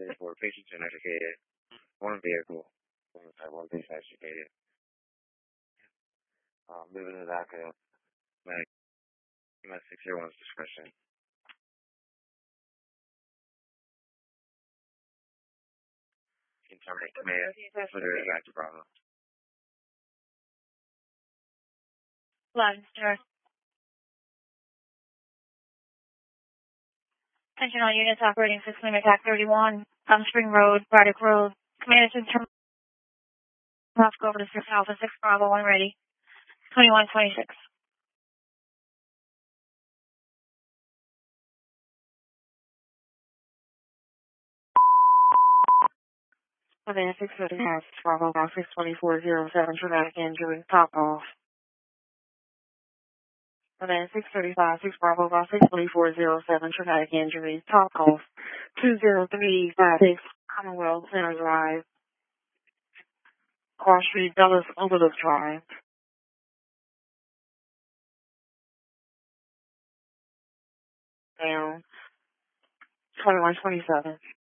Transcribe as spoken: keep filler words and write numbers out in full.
for patients uneducated, one vehicle, one type, one patient educated. Um, moving to that, uh, medic, medic six zero one's discretion. You can terminate command for the active problem. Line, sir. Attention all units operating system attack thirty-one, Palm Spring Road, Braddock Road. Command is in terminal. Let's go over to six Alpha six Bravo one ready. twenty-one twenty-six. Command six thirty-five, Bravo Golf six twenty-four zero seven, traumatic injury, top off. Command six thirty-five, six Bravo Golf six twenty-four zero seven, traumatic injury, top off. two zero three five six, Commonwealth Center Drive, Cross Street, Dulles Overlook Drive. Down. twenty-one twenty-seven.